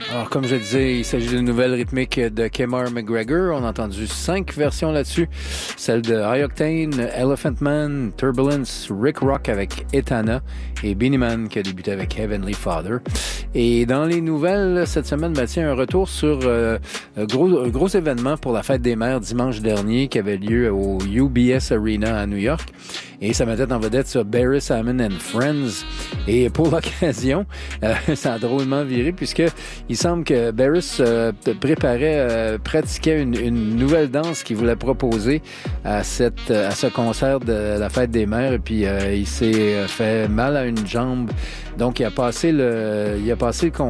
Alors, comme je disais, il s'agit d'une nouvelle rythmique de Kemar McGregor. On a entendu 5 versions là-dessus. Celle de High Octane, Elephant Man, Turbulence, Rick Rock avec Etana et Beenie Man qui a débuté avec Heavenly Father. Et dans les nouvelles, cette semaine, tiens, un retour sur un gros événement pour la Fête des Mères dimanche dernier qui avait lieu au UBS Arena à New York. Et ça mettait en vedette sur Barry Salmon and Friends. Et pour l'occasion, ça a drôlement viré puisque il semble que Barris pratiquait une nouvelle danse qu'il voulait proposer à ce concert de la Fête des Mères. Et puis, il s'est fait mal à une jambe. Donc, il a passé le